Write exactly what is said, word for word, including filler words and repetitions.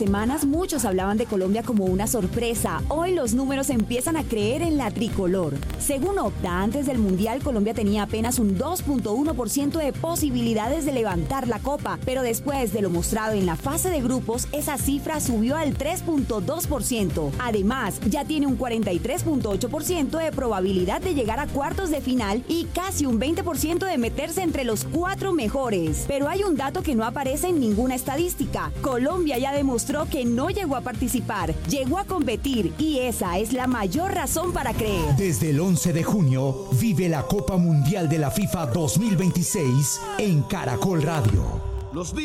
semanas muchos hablaban de Colombia como una sorpresa. Hoy los números empiezan a creer en la tricolor. Según Opta, antes del Mundial Colombia tenía apenas un dos punto uno por ciento de posibilidades de levantar la copa, pero después de lo mostrado en la fase de grupos, esa cifra subió al tres punto dos por ciento. Además, ya tiene un cuarenta y tres punto ocho por ciento de probabilidad de llegar a cuartos de final y casi un veinte por ciento de meterse entre los cuatro mejores. Pero hay un dato que no aparece en ninguna estadística. Colombia ya demostró que no llegó a participar, llegó a competir y esa es la mayor razón para creer. Desde el once de junio, vive la Copa Mundial de la FIFA dos mil veintiséis en Caracol Radio. Los